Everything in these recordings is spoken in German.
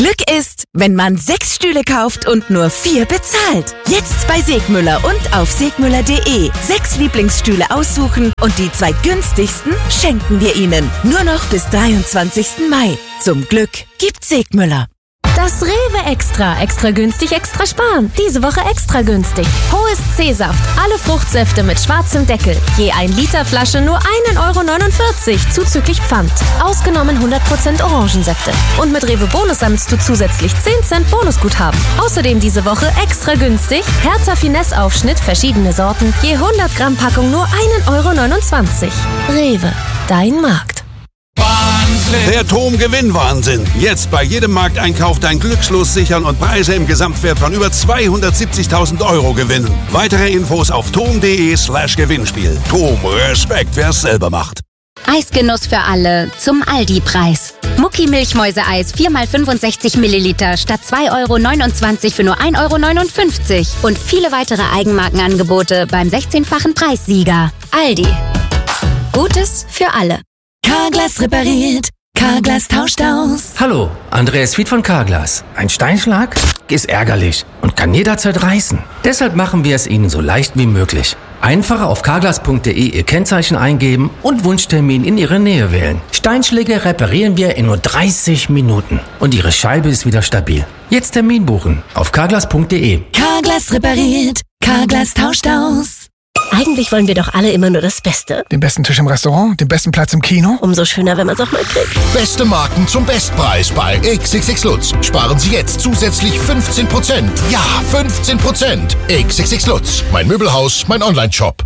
Glück ist, wenn man 6 Stühle kauft und nur 4 bezahlt. Jetzt bei Segmüller und auf segmüller.de. 6 Lieblingsstühle aussuchen und die 2 günstigsten schenken wir Ihnen. Nur noch bis 23. Mai. Zum Glück gibt's Segmüller. Das Rewe Extra. Extra günstig, extra sparen. Diese Woche extra günstig. Hohes C-Saft. Alle Fruchtsäfte mit schwarzem Deckel. Je 1 Liter Flasche nur 1,49 € zuzüglich Pfand. Ausgenommen 100% Orangensäfte. Und mit Rewe Bonus sammelst du zusätzlich 10 Cent Bonusguthaben. Außerdem diese Woche extra günstig. Hertha Finesse Aufschnitt, verschiedene Sorten. Je 100 Gramm Packung nur 1,29 €. Rewe. Dein Markt. Der TOM-Gewinnwahnsinn. Jetzt bei jedem Markteinkauf dein Glückslos sichern und Preise im Gesamtwert von über 270.000 € gewinnen. Weitere Infos auf tom.de/Gewinnspiel. TOM, Respekt, wer's selber macht. Eisgenuss für alle zum Aldi-Preis. Mucki Milchmäuse-Eis 4x65 Milliliter statt 2,29 € für nur 1,59 € und viele weitere Eigenmarkenangebote beim 16-fachen Preissieger. Aldi. Gutes für alle. Carglass repariert. Carglass tauscht aus. Hallo, Andreas Fied von Carglass. Ein Steinschlag ist ärgerlich und kann jederzeit reißen. Deshalb machen wir es Ihnen so leicht wie möglich. Einfach auf carglass.de Ihr Kennzeichen eingeben und Wunschtermin in Ihre Nähe wählen. Steinschläge reparieren wir in nur 30 Minuten und Ihre Scheibe ist wieder stabil. Jetzt Termin buchen auf carglass.de. Carglass repariert. Carglass tauscht aus. Eigentlich wollen wir doch alle immer nur das Beste. Den besten Tisch im Restaurant, den besten Platz im Kino. Umso schöner, wenn man es auch mal kriegt. Beste Marken zum Bestpreis bei XXX Lutz. Sparen Sie jetzt zusätzlich 15%. Ja, 15%. XXX Lutz. Mein Möbelhaus, mein Online-Shop.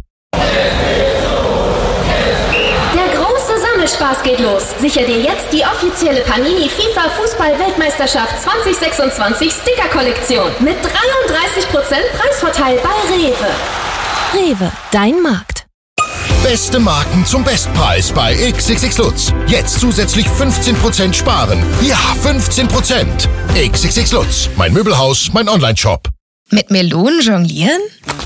Der große Sammelspaß geht los. Sicher dir jetzt die offizielle Panini FIFA Fußball-Weltmeisterschaft 2026 Sticker-Kollektion. Mit 33% Preisvorteil bei Rewe. Rewe, dein Markt. Beste Marken zum Bestpreis bei XXX Lutz. Jetzt zusätzlich 15% sparen. Ja, 15%. XXX Lutz. Mein Möbelhaus, mein Online-Shop. Mit Melonen jonglieren?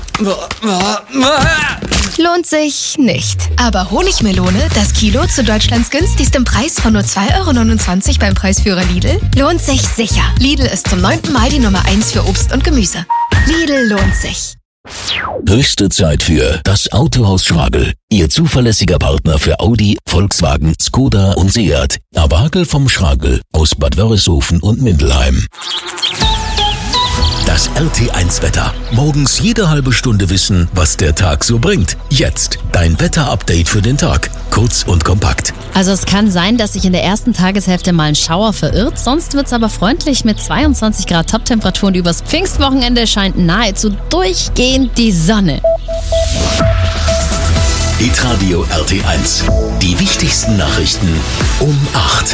Lohnt sich nicht. Aber Honigmelone, das Kilo zu Deutschlands günstigstem Preis von nur 2,29 € beim Preisführer Lidl, lohnt sich sicher. Lidl ist zum 9. Mai die Nummer 1 für Obst und Gemüse. Lidl lohnt sich. Höchste Zeit für das Autohaus Schragel. Ihr zuverlässiger Partner für Audi, Volkswagen, Skoda und Seat. Awagel vom Schragel aus Bad Wörishofen und Mindelheim. Das RT1-Wetter. Morgens jede halbe Stunde wissen, was der Tag so bringt. Jetzt dein Wetter-Update für den Tag. Kurz und kompakt. Also es kann sein, dass sich in der ersten Tageshälfte mal ein Schauer verirrt. Sonst wird's aber freundlich mit 22 Grad Top-Temperaturen. Übers Pfingstwochenende scheint nahezu durchgehend die Sonne. Hitradio RT1. Die wichtigsten Nachrichten um 8.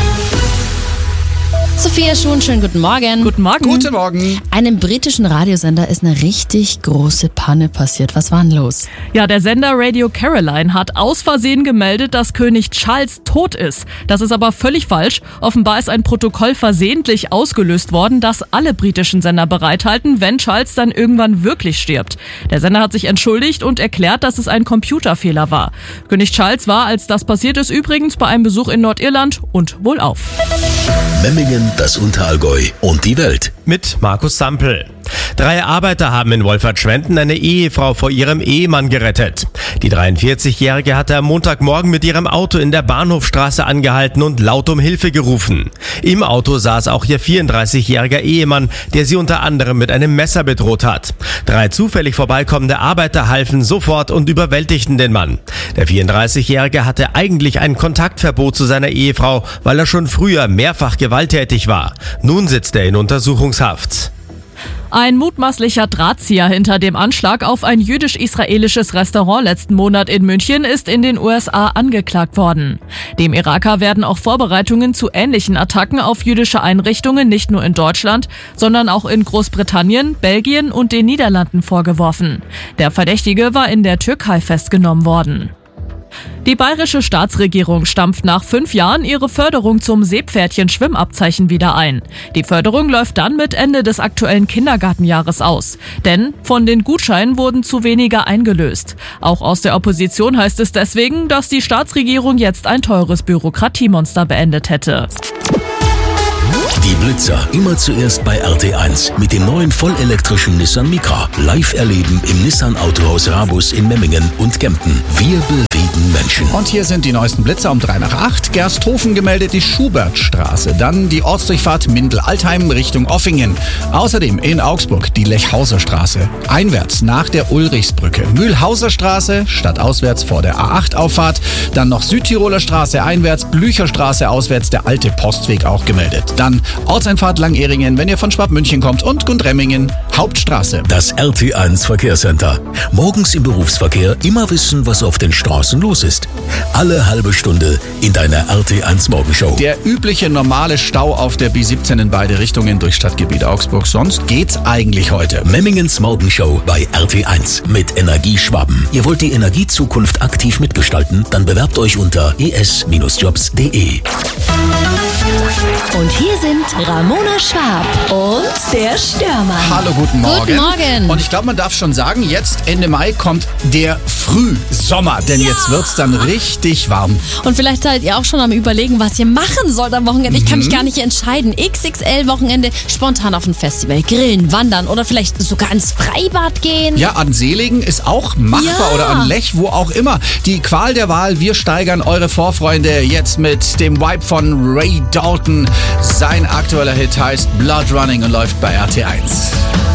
Sophia Schuhn, schönen guten Morgen. Guten Morgen. Guten Morgen. Einem britischen Radiosender ist eine richtig große Panne passiert. Was war denn los? Ja, der Sender Radio Caroline hat aus Versehen gemeldet, dass König Charles tot ist. Das ist aber völlig falsch. Offenbar ist ein Protokoll versehentlich ausgelöst worden, das alle britischen Sender bereithalten, wenn Charles dann irgendwann wirklich stirbt. Der Sender hat sich entschuldigt und erklärt, dass es ein Computerfehler war. König Charles war, als das passiert ist, übrigens bei einem Besuch in Nordirland und wohlauf. Memmingen, das Unterallgäu und die Welt. Mit Markus Sampel. 3 Arbeiter haben in Wolfertschwenden eine Ehefrau vor ihrem Ehemann gerettet. Die 43-Jährige hatte am Montagmorgen mit ihrem Auto in der Bahnhofstraße angehalten und laut um Hilfe gerufen. Im Auto saß auch ihr 34-jähriger Ehemann, der sie unter anderem mit einem Messer bedroht hat. 3 zufällig vorbeikommende Arbeiter halfen sofort und überwältigten den Mann. Der 34-Jährige hatte eigentlich ein Kontaktverbot zu seiner Ehefrau, weil er schon früher mehrfach gewalttätig war. Nun sitzt er in Untersuchungshaft. Ein mutmaßlicher Drahtzieher hinter dem Anschlag auf ein jüdisch-israelisches Restaurant letzten Monat in München ist in den USA angeklagt worden. Dem Iraker werden auch Vorbereitungen zu ähnlichen Attacken auf jüdische Einrichtungen nicht nur in Deutschland, sondern auch in Großbritannien, Belgien und den Niederlanden vorgeworfen. Der Verdächtige war in der Türkei festgenommen worden. Die bayerische Staatsregierung stampft nach 5 Jahren ihre Förderung zum Seepferdchen-Schwimmabzeichen wieder ein. Die Förderung läuft dann mit Ende des aktuellen Kindergartenjahres aus. Denn von den Gutscheinen wurden zu wenige eingelöst. Auch aus der Opposition heißt es deswegen, dass die Staatsregierung jetzt ein teures Bürokratiemonster beendet hätte. Die Blitzer immer zuerst bei RT1 mit dem neuen vollelektrischen Nissan Micra. Live erleben im Nissan Autohaus Rabus in Memmingen und Kempten. Wir bewegen Menschen. Und hier sind die neuesten Blitzer um 7:55. Gersthofen gemeldet die Schubertstraße. Dann die Ortsdurchfahrt Mindel-Altheim Richtung Offingen. Außerdem in Augsburg die Lechhauser Straße. Einwärts nach der Ulrichsbrücke. Mühlhauser Straße stadtauswärts vor der A8-Auffahrt. Dann noch Südtiroler Straße einwärts, Blücherstraße auswärts, der alte Postweg auch gemeldet. Dann Ortseinfahrt Langehringen, wenn ihr von Schwabmünchen kommt, und Gundremmingen, Hauptstraße. Das RT1 Verkehrscenter. Morgens im Berufsverkehr immer wissen, was auf den Straßen los ist. Alle halbe Stunde in deiner RT1 Morgenshow. Der übliche normale Stau auf der B17 in beide Richtungen durch Stadtgebiet Augsburg. Sonst geht's eigentlich heute. Memmingens Morgenshow bei RT1 mit Energieschwaben. Ihr wollt die Energiezukunft aktiv mitgestalten? Dann bewerbt euch unter es-jobs.de. Und hier sind Ramona Schwab und der Stürmer. Hallo, guten Morgen. Guten Morgen. Und ich glaube, man darf schon sagen, jetzt Ende Mai kommt der Frühsommer. Denn jetzt wird's dann richtig warm. Und vielleicht seid ihr auch schon am Überlegen, was ihr machen sollt am Wochenende. Ich kann mich gar nicht entscheiden. XXL-Wochenende, spontan auf ein Festival, grillen, wandern oder vielleicht sogar ins Freibad gehen. Ja, an Seelingen ist auch machbar oder an Lech, wo auch immer. Die Qual der Wahl, wir steigern eure Vorfreude jetzt mit dem Vibe von Ray Dalton. Sein aktueller Hit heißt Blood Running und läuft bei RT1.